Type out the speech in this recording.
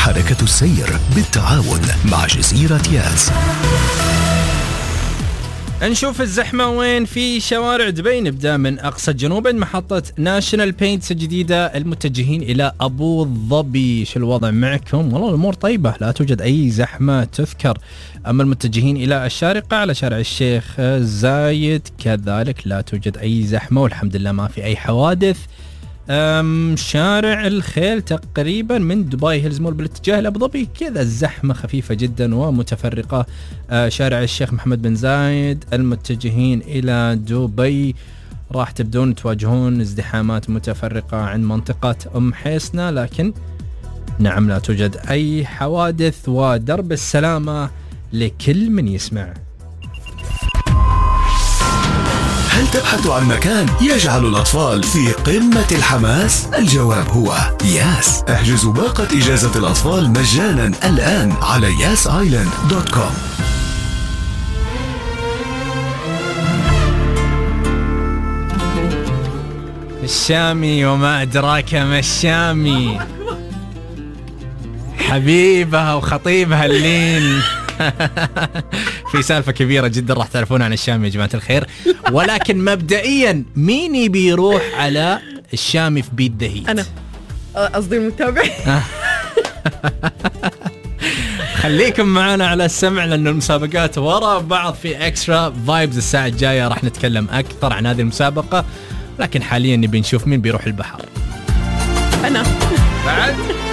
حركة السير بالتعاون مع جزيرة ياس. نشوف الزحمة وين في شوارع دبي. نبدأ من أقصى الجنوب عند محطة ناشونال بينتس الجديدة المتجهين إلى أبو ظبي. شو الوضع معكم؟ والله الأمور طيبة، لا توجد أي زحمة تذكر. أما المتجهين إلى الشارقة على شارع الشيخ زايد كذلك لا توجد أي زحمة والحمد لله ما في أي حوادث. شارع الخيل تقريبا من دبي هيلز مول بالاتجاه لأبو ظبي كذا الزحمة خفيفة جدا ومتفرقة. شارع الشيخ محمد بن زايد المتجهين إلى دبي راح تبدون تواجهون ازدحامات متفرقة عند منطقة أم حيسنة، لكن نعم لا توجد أي حوادث ودرب السلامة لكل من يسمع. هل تبحث عن مكان يجعل الأطفال في قمة الحماس؟ الجواب هو ياس. احجزوا باقة إجازة الأطفال مجانا الآن على yasisland.com. الشامي وما أدراك ما الشامي، حبيبها وخطيبها اللين. في سالفة كبيرة جدا راح تعرفون عن الشامي يا جماعة الخير، ولكن مبدئيا مين يبي يروح على الشامي في بيت دهيت؟ أنا قصدي المتابع. خليكم معنا على السمع لأن المسابقات وراء بعض في اكسترا فايبز. الساعة الجاية راح نتكلم أكثر عن هذه المسابقة، لكن حاليا نبي نشوف مين بيروح البحر. أنا بعد